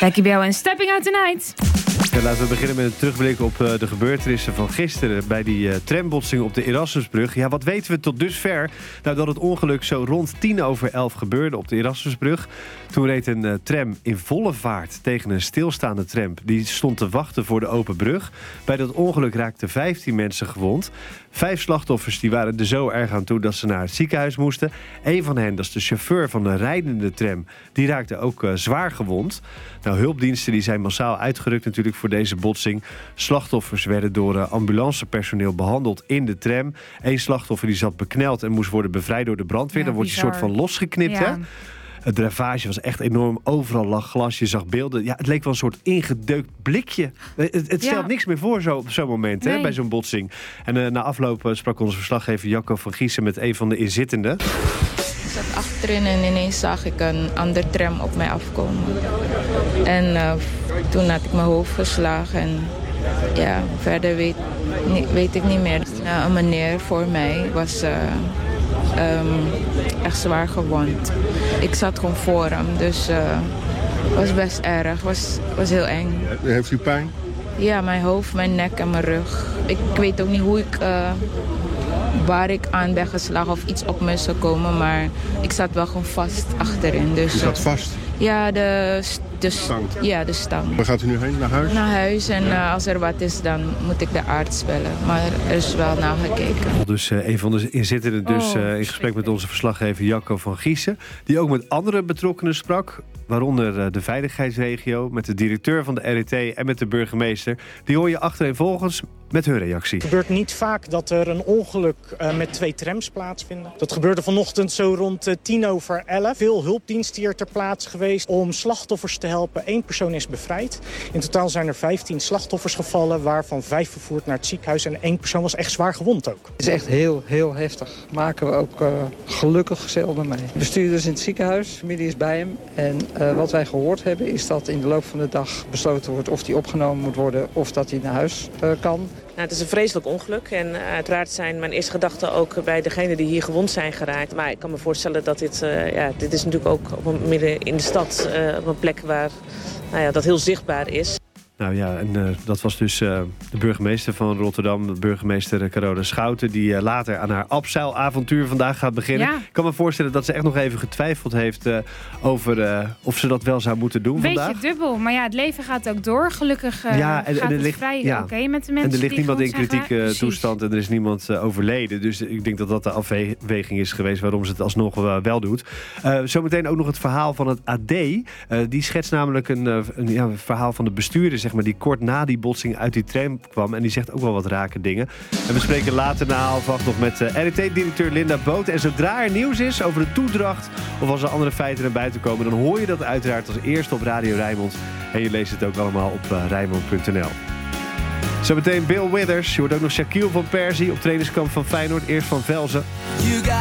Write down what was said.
Jackie Bell en Stepping Out Tonight. Ja, laten we beginnen met een terugblik op de gebeurtenissen van gisteren bij die trambotsing op de Erasmusbrug. Ja, wat weten we tot dusver? Nou, dat het ongeluk zo rond 11:10 gebeurde op de Erasmusbrug. Toen reed een tram in volle vaart tegen een stilstaande tram. Die stond te wachten voor de open brug. Bij dat ongeluk raakten 15 mensen gewond. 5 slachtoffers die waren er zo erg aan toe dat ze naar het ziekenhuis moesten. Een van hen, dat is de chauffeur van de rijdende tram, die raakte ook zwaar gewond. Nou, hulpdiensten die zijn massaal uitgerukt natuurlijk voor deze botsing. Slachtoffers werden door ambulancepersoneel behandeld in de tram. Eén slachtoffer die zat bekneld en moest worden bevrijd door de brandweer. Ja, dan word je bizar. soort van losgeknipt, Ja. hè? Het dravage was echt enorm. Overal lag glas, je zag beelden. Ja, het leek wel een soort ingedeukt blikje. Het stelt niks meer voor op zo'n moment, hè, bij zo'n botsing. En na afloop sprak onze verslaggever Jacco van Giessen met een van de inzittenden. Ik zat achterin en ineens zag ik een ander tram op mij afkomen. En toen had ik mijn hoofd geslagen en ja, verder weet ik niet meer. Een meneer voor mij was echt zwaar gewond. Ik zat gewoon voor hem, dus het was best erg. Het was heel eng. Heeft u pijn? Ja, mijn hoofd, mijn nek en mijn rug. Ik weet ook niet hoe ik... waar ik aan ben geslagen of iets op me zou komen, maar ik zat wel gewoon vast achterin. Dus, U zat vast? Ja, de stang. Ja, de stang. Waar gaat u nu heen? Naar huis? Naar huis en als er wat is, dan moet ik de arts bellen. Maar er is wel naar gekeken. Dus een van de inzittenden in gesprek met onze verslaggever Jacco van Giessen. Die ook met andere betrokkenen sprak. Waaronder de veiligheidsregio, met de directeur van de RET en met de burgemeester. Die hoor je achtereenvolgens met hun reactie. Het gebeurt niet vaak dat er een ongeluk met 2 trams plaatsvinden. Dat gebeurde vanochtend zo rond 11:10. Veel hulpdiensten hier ter plaatse geweest om slachtoffers te helpen. 1 persoon is bevrijd. In totaal zijn er 15 slachtoffers gevallen, waarvan 5 vervoerd naar het ziekenhuis. En 1 persoon was echt zwaar gewond ook. Het is echt heel, heel heftig. Maken we ook gelukkig zelden mee. De bestuurder is in het ziekenhuis, familie is bij hem. En wat wij gehoord hebben is dat in de loop van de dag besloten wordt of hij opgenomen moet worden of dat hij naar huis kan. Nou, het is een vreselijk ongeluk en uiteraard zijn mijn eerste gedachten ook bij degenen die hier gewond zijn geraakt. Maar ik kan me voorstellen dat dit is natuurlijk ook midden in de stad, op een plek waar dat heel zichtbaar is. Nou ja, en dat was dus de burgemeester van Rotterdam, burgemeester Carola Schouten, die later aan haar abseilavontuur vandaag gaat beginnen. Ja. Ik kan me voorstellen dat ze echt nog even getwijfeld heeft over of ze dat wel zou moeten doen vandaag. Beetje dubbel, maar ja, het leven gaat ook door. Gelukkig Ja, en gaat er het ligt- vrij ja. oké met de mensen En er ligt die niemand in gewond zijn kritieke geraakt. toestand en er is niemand overleden. Dus ik denk dat dat de afweging is geweest waarom ze het alsnog wel doet. Zometeen ook nog het verhaal van het AD. Die schetst namelijk een verhaal van de bestuurder, zeg maar, die kort na die botsing uit die tram kwam. En die zegt ook wel wat rake dingen. En we spreken later na 11:08 nog met RET-directeur Linda Boot. En zodra er nieuws is over de toedracht of als er andere feiten naar buiten komen, dan hoor je dat uiteraard als eerste op Radio Rijnmond. En je leest het ook allemaal op Rijnmond.nl. Zometeen Bill Withers. Je hoort ook nog Shaquille van Persie op trainingskamp van Feyenoord. Eerst van Velzen.